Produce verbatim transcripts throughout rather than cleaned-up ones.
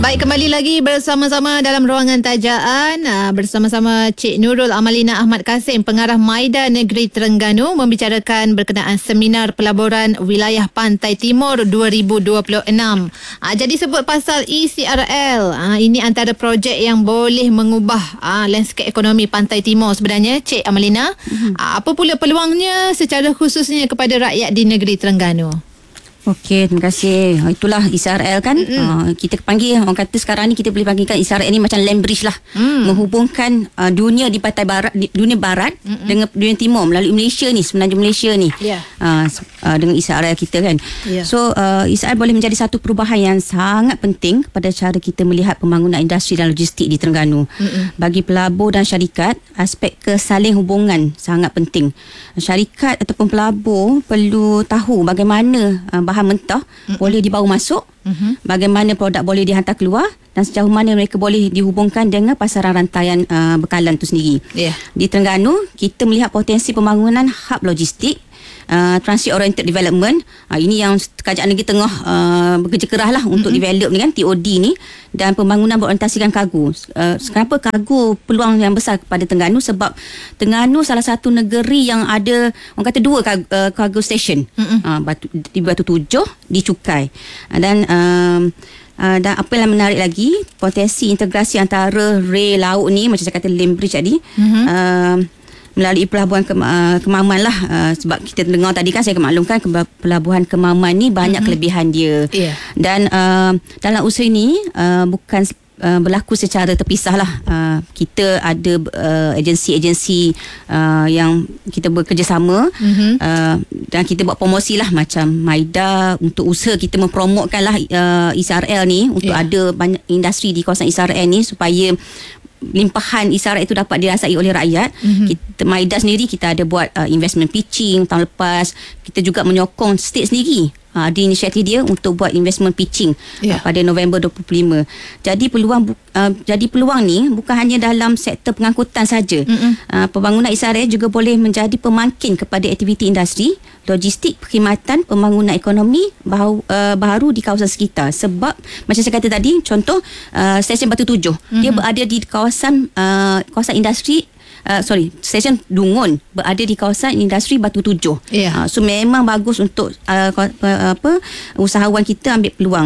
Baik, kembali lagi bersama-sama dalam ruangan tajaan uh, bersama-sama Cik Nurul Amalina Ahmad Kasim, Pengarah Maida Negeri Terengganu, membicarakan berkenaan seminar pelaburan wilayah Pantai Timur dua ribu dua puluh enam. Uh, jadi sebut pasal E C R L, uh, ini antara projek yang boleh mengubah uh, landscape ekonomi Pantai Timur sebenarnya, Cik Amalina. Mm-hmm. Uh, apa pula peluangnya secara khususnya kepada rakyat di negeri Terengganu? Okey, terima kasih. Itulah E C R L kan. Uh, kita panggil, orang kata sekarang ni kita boleh panggilkan E C R L ni macam land bridge lah. Mm. Menghubungkan uh, dunia di pantai barat, di, dunia barat Mm-mm. dengan dunia timur melalui Malaysia ni, semenanjung Malaysia ni. Yeah. Uh, uh, dengan E C R L kita kan. Yeah. So uh, E C R L boleh menjadi satu perubahan yang sangat penting kepada cara kita melihat pembangunan industri dan logistik di Terengganu. Mm-mm. Bagi pelabur dan syarikat, aspek kesaling hubungan sangat penting. Syarikat ataupun pelabur perlu tahu bagaimana uh, bahan mentah Mm-mm. boleh dibawa masuk, Mm-hmm. bagaimana produk boleh dihantar keluar dan sejauh mana mereka boleh dihubungkan dengan pasaran rantaian uh, bekalan itu sendiri. Yeah. Di Terengganu, kita melihat potensi pembangunan hub logistik, uh, transit oriented development. Uh, ini yang kerajaan negeri tengah uh, bekerja keras lah untuk mm-hmm. develop ni kan, T O D ni, dan pembangunan berorientasikan kargo. Uh, kenapa kargo peluang yang besar kepada Terengganu? Sebab Terengganu salah satu negeri yang ada, orang kata dua kargo, uh, cargo station, mm-hmm. uh, batu, di Batu Tujuh, di Cukai. Uh, dan um, Uh, dan apa yang menarik lagi, potensi integrasi antara rail laut ni, macam saya kata land bridge tadi, mm-hmm. uh, melalui pelabuhan ke, uh, Kemaman lah, uh, sebab kita dengar tadi kan, saya maklumkan pelabuhan Kemaman ni banyak mm-hmm. kelebihan dia. Yeah. Dan uh, dalam usaha ini uh, bukan Uh, berlaku secara terpisah lah. Uh, kita ada uh, agensi-agensi uh, yang kita bekerjasama, mm-hmm. uh, dan kita buat promosi lah, macam Maida untuk usaha kita mempromotkan lah uh, E C R L ni untuk yeah. ada banyak industri di kawasan E C R L ni supaya limpahan E C R L itu dapat dirasai oleh rakyat. Mm-hmm. Kita Maida sendiri kita ada buat uh, investment pitching tahun lepas. Kita juga menyokong state sendiri. Ha, di inisiatif dia untuk buat investment pitching yeah. uh, pada November dua puluh lima. Jadi peluang uh, jadi peluang ni bukan hanya dalam sektor pengangkutan saja. Uh, pembangunan E C R L juga boleh menjadi pemangkin kepada aktiviti industri, logistik, perkhidmatan, pembangunan ekonomi baharu, uh, baharu di kawasan sekitar. Sebab macam saya kata tadi, contoh uh, stesen Batu Tujuh, mm-hmm. dia berada di kawasan uh, kawasan industri. Uh, sorry, stesen Dungun berada di kawasan industri Batu Tujuh. Yeah. Uh, so memang bagus untuk uh, apa usahawan kita ambil peluang.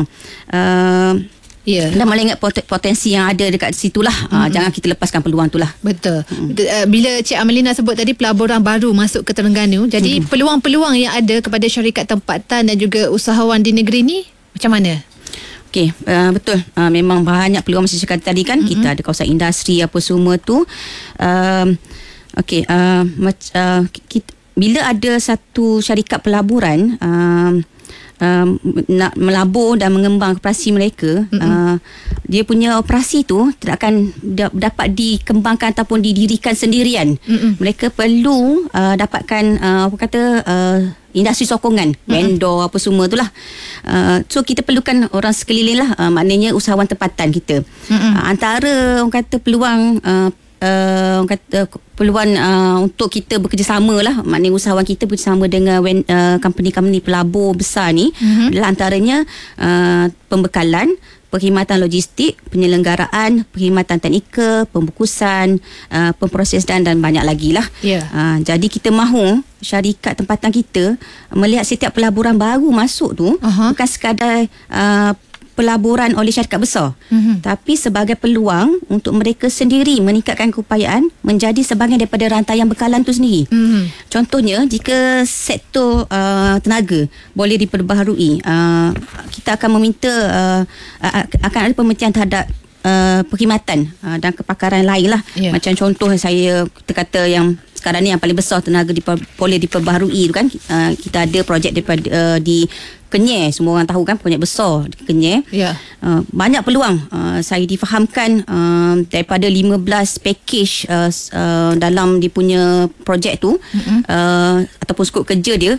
Uh, Yeah. Dan malah ingat potensi yang ada dekat situ lah. Mm-hmm. Uh, jangan kita lepaskan peluang tu lah. Betul. Mm. Bila Cik Amalina sebut tadi pelaburan baru masuk ke Terengganu, jadi mm. peluang-peluang yang ada kepada syarikat tempatan dan juga usahawan di negeri ni macam mana? Okey, uh, betul. Uh, memang banyak peluang macam cakap tadi kan. Mm-hmm. Kita ada kawasan industri apa semua tu. Uh, Okey, uh, uh, kita, bila ada satu syarikat pelaburan uh, Um, nak melabur dan mengembang operasi mereka, mm-hmm. uh, dia punya operasi tu tidak akan da- dapat dikembangkan ataupun didirikan sendirian. Mm-hmm. Mereka perlu uh, dapatkan uh, apa kata uh, industri sokongan, mm-hmm. vendor apa semua tu lah. Uh, so kita perlukan orang sekeliling lah, uh, maknanya usahawan tempatan kita. Mm-hmm. Uh, antara orang kata peluang uh, Uh, kata peluang uh, untuk kita bekerjasama lah, maknanya usahawan kita bekerjasama dengan uh, company-company pelabur besar ni, mm-hmm. adalah antaranya uh, pembekalan, perkhidmatan logistik, penyelenggaraan, perkhidmatan teknikal, pembukusan, uh, pemprosesan dan banyak lagi lah. Yeah. Uh, jadi kita mahu syarikat tempatan kita melihat setiap pelaburan baru masuk tu uh-huh. bukan sekadar uh, pelaburan oleh syarikat besar, mm-hmm. tapi sebagai peluang untuk mereka sendiri meningkatkan keupayaan menjadi sebahagian daripada rantaian bekalan itu sendiri. Mm-hmm. Contohnya, jika sektor uh, tenaga boleh diperbaharui, uh, kita akan meminta uh, akan ada pemerintahan terhadap uh, perkhidmatan uh, dan kepakaran lain lah. Yeah. Macam contoh saya kita kata yang sekarang ni yang paling besar tenaga diper, boleh diperbaharui tu kan, uh, kita ada projek daripada uh, di Kenyir, semua orang tahu kan, projek besar di Kenyir. Yeah. Uh, banyak peluang. Uh, saya difahamkan uh, daripada lima belas package uh, uh, dalam dia punya projek tu, mm-hmm. uh, ataupun skop kerja dia,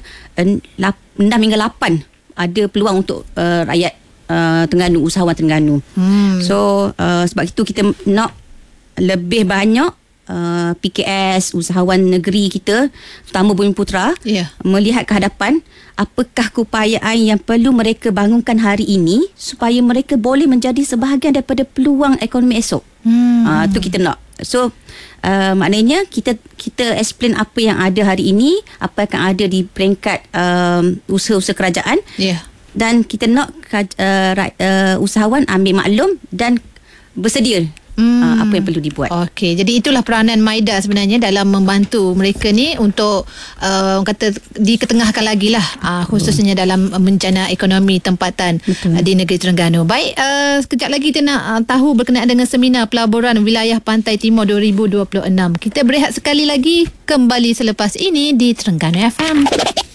enam hingga lapan ada peluang untuk uh, rakyat uh, Terengganu, usahawan Terengganu. Mm. So uh, sebab itu kita nak lebih banyak uh, P K S, usahawan negeri kita, terutama Bumi Putra, Ya. melihat ke hadapan apakah keupayaan yang perlu mereka bangunkan hari ini supaya mereka boleh menjadi sebahagian daripada peluang ekonomi esok. Hmm. Ah, tu kita nak. So uh, maknanya kita kita explain apa yang ada hari ini, apa yang ada di peringkat um, usaha-usaha kerajaan. Ya. Dan kita nak uh, uh, usahawan ambil maklum dan bersedia hmm. uh, apa yang perlu dibuat. Okey, jadi itulah peranan Maida sebenarnya dalam membantu mereka ni untuk uh, orang kata diketengahkan lagi lah, uh, khususnya hmm. dalam bencana ekonomi tempatan uh, di negeri Terengganu. Baik, uh, sekejap lagi kita nak uh, tahu berkenaan dengan seminar pelaburan wilayah Pantai Timur dua ribu dua puluh enam. Kita berehat sekali lagi, kembali selepas ini di Terengganu F M.